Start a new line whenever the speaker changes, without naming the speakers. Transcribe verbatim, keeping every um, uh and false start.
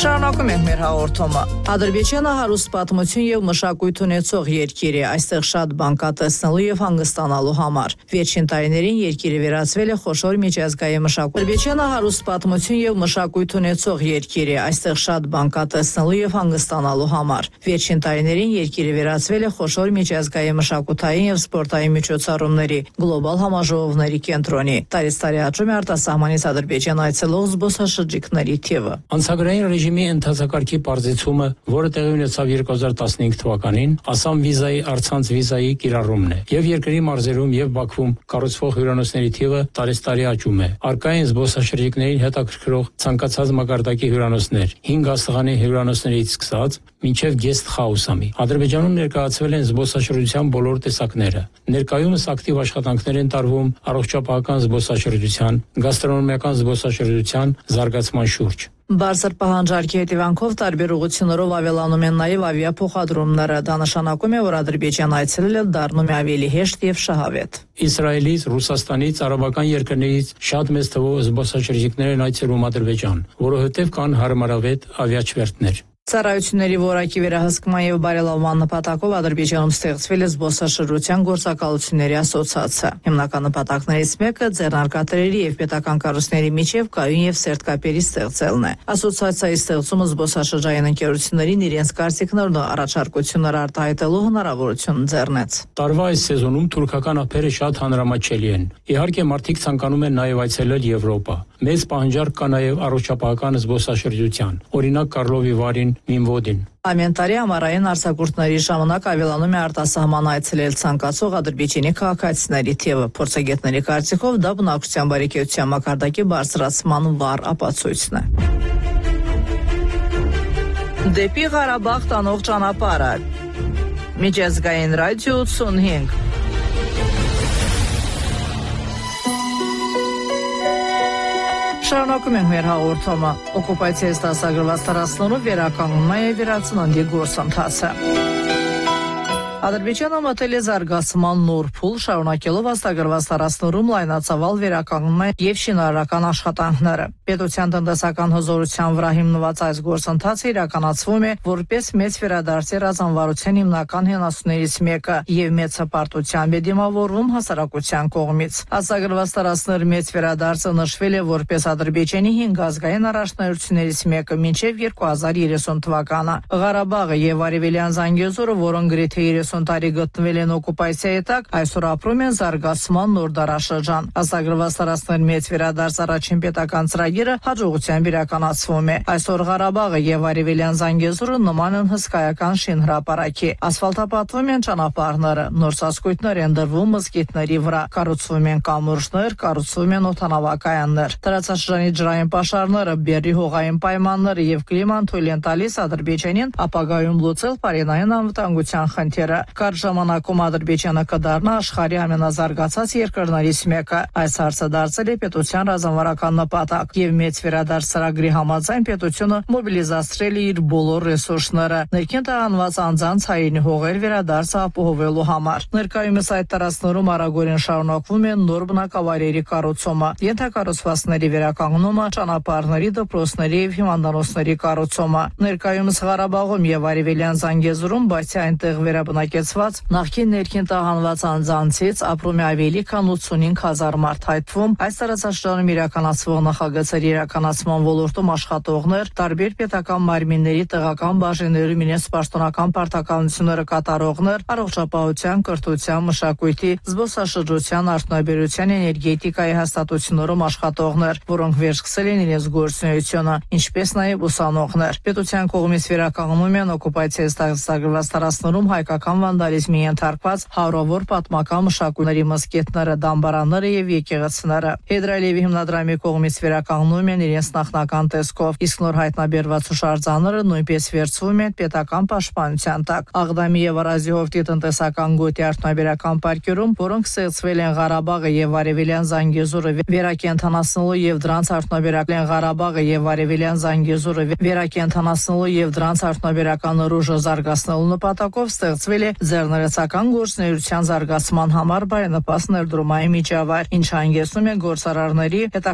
Շարունակում ենք մեր հաղորդումը։ Ադրբեջանը հարուստ պատմություն եւ մշակույթ ունեցող երկիր է, այստեղ շատ բան կա տեսնելու եւ հանգստանալու համար։ Վերջին տարիներին երկիրը վերածվել է խոշոր միջազգային մշակույթի։ Ադրբեջանը հարուստ պատմություն եւ մշակույթ ունեցող երկիր է, այստեղ շատ բան կա տեսնելու եւ հանգստանալու համար։ Վերջին տարիներին երկիրը վերածվել է խոշոր միջազգային մշակութային եւ սպորտային միջոցառումների, գլոբալ համաժողովների կենտրոնի։ Տարի-տարի աճում է արտասահմանից Ադրբեջան այցելող զբոսաշրջիկների թիվը։
Անցագրային ռեժիմի ընթացակարգի պարզեցումը, որը տեղի ունեցավ երկու հազար տասնհինգ թվականին, ասամ վիզայի առցանց վիզայի կիրառումն է, եւ երկրի մարզերում եւ Բաքվում կառուցվող հյուրանոցների թիվը տարեստարի աճում է։ Առկա են զբոսաշրջիկներին հետաքրքրող ցանկացած մակարդակի հյուրանոցներ, հինգ աստղանի հյուրանոցներից սկսած մինչև guest house-ամի։ Ադրբեջանում ներկայացվել են զբոսաշրջության բոլոր տեսակները։ Ներկայումս ակտիվ աշխատանքներ են տարվում առողջապահական զբոսաշրջության, գաստրոնոմիական զբոսաշրջության զարգացման շուրջ։
Բարձր պահանջարկի հետևանքով տարբեր ուղղություններով ավելանում են նաև ավիափոխադրումները։ Դա նշանակում է, որ Ադրբեջան այցելելը դառնում է ավելի հեշտ եւ շահավետ։
Իսրայելից, Ռուսաստանից, արաբական երկրներից շատ մեծ թվով զբոսաշրջիկներ են այցելում Ադրբեջան, որովհետև կան հարմարավետ ավիաչվերթներ։
Ծառայությունների որակի վերահսկման եւ բարելավման նպատակով Ադրբեջանում ստեղծվել է զբոսաշրջության գործակալությունների ասոցիացիա։ Հիմնական նպատակներից մեկը ձեռնարկատերերի եւ պետական կառույցների միջև կայուն եւ սերտ կապերի ստեղծելն է։ Ասոցիացիայի ստեղծումը զբոսաշրջային ընկերություններին իրենց կարծիքներն ու առաջարկությունները արտահայտելու հնարավորություն ձեռնեց։
Տարվա այս սեզոնում թուրքական ափերը շատ հանրամատչելի են։ Իհարկե, մարդիկ ցանկանում են նաեւ այցելել Եվրոպա։ Մեծ պահանջարկ կա նաեւ առողջապահական զբոսաշրջության, օրինակ Կարլովի Վարին, Մինվոդին։
Ամեն տարի ամառային արձակուրդների ժամանակ ավելանում է արտասահման այցելել ցանկացող ադրբեջանի քաղաքացիների թիվը։ Փորձագետների կարծիքով դա բնակչության բարեկեցության մակարդակի բարձրացման վառ ապացույցն է։ Դեպի Ղարաբաղ տանող ճանապարհը։ Միջազգային ռադիո ութսունհինգ։ Շարունակում ենք մեր հաղորդումը։ Օկուպացիայից դասագրված տարածքներում վերականգնման եւ վերացննդի գործընթացը։ Ադրբեջանը մտել է զարգացման նոր փուլ, շարունակելով ազատագրված տարածքներում լայնածավալ վերականգնման եւ շինարարական աշխատանքները։ Պետության տնտեսական հզորության վրա հիմնված այս գործընթացը իրականացվում է որպես մեծ վերադարձի ռազմավարության հիմնական հենասյուներից մեկը եւ մեծ հպարտությամբ է դիմավորվում հասարակության կողմից։ Ազատագրված տարածքների մեծ վերադարձը նշվել է որպես Ադրբեջանի հինգ ազգային առաջնահերթություններից մեկը մինչեւ երկու հազար երեսուն թվականը։ Ղարաբաղը եւ Արևելյան Զանգեզուրը, որոնք գրեթե երեսուն տարի գտնվել են օկուպացիայի տակ, այսօր ապրում են զարգացման նոր դարաշրջան։ Ազատագրված տարածքների մեծ վերադարձ առաջին պետական ծրագիրը հաջողությամբ իրականացվում է։ Այսօր Ղարաբաղը եւ Արևելյան Զանգեզուրը նման են հսկայական շինհրապարակի։ Ասֆալտապատվում են ճանապարհները, նոր ծածկույթներ են դրվում մզկիթների վրա, կառուցվում են կամուրջներ, կառուցվում են օդանավակայաններ։ Տարածաշրջանի ջրային պաշարները, բեռի հողային պայմանները եւ կլիման թույլ են տալիս Ադրբեջանին ապագայում լուծել պարենային անվտանգության խնդիրը։ Կարճ ժամանակում Ադրբեջանը կդառնա աշխարհի ամենազարգացած երկրներից մեկը։ Այս հարցը դարձել է պետության ռազմավարական նպատակ եւ մեծ վերադարձ ծրագրի համաձայն պետությունը մոբիլիզացրել է իր բոլոր ռեսուրսները ներքին տարանված անձանց հայինի հողեր վերադարձը ապահովելու համար։ Ներկայումս այդ տարածքներում արագորեն շարունակվում է նոր բնակավայրերի կառուցումը, ենթակառուցվածքների վերականգնումը, ճանապարհների, դպրոցների եւ հիվանդանոցների կառուցումը։ Ներկայումս Ղարաբաղում եւ Արևելյան Զանգեզուրում, բայց այնտեղ վերաբնակեցված նախկին ներքին տահանված անձանցից ապրում է ավելի քան ութսունհինգ հազար մարդ, այդ թվում այս տարածաշրջանում իրականացվող նախագծերի իրականացման ոլորտում աշխատողներ, տարբեր պետական մարմինների տեղական բաժիններում իրենց պաշտոնական պարտականությունները կատարողներ, առողջապահության, կրթության, մշակույթի, զբոսաշրջության, արդյունաբերության, էներգետիկայի հաստատություններում աշխատողներ, որոնք վերսկսել են իրենց գործունեությունը, ինչպես նաև ուսանողներ։ Պետության կողմից վերականգնում են օկուպացիայից ազատագրված տարածքներում հայկական վանդալիզմի ենթարկված հարյուրավոր պատմական մշակույթների մզկիթները, դամբարանները եւ եկեղեցիները։ Հեդրալիևի հիմնադրամի կողմից վերականգնում են իրենց նախնական տեսքով, իսկ նոր հայտնաբերված հուշարձանները նույնպես վերցվում են պետական պաշտպանության տակ։ Աղդամի եւ Արազիհովտի տնտեսական գոտի արդյունաբերական պարկերում, որոնք ստեղծվել են Ղարաբաղը եւ Արևելյան Զանգեզուրը վերակենդանացնելու եւ դրանց արդյունաբերական Ղարաբաղը եւ Արևելյան Զանգեզուրը վերակենդանացնելու եւ դրանց արդյունաբերական ռուժը զարգացնելու նպատակով ստեղծվել է ձեռներեցական գործունեության զարգացման համար բարենպաստ ներդրումային միջավայր, ինչը հանգեցնում է գործարարների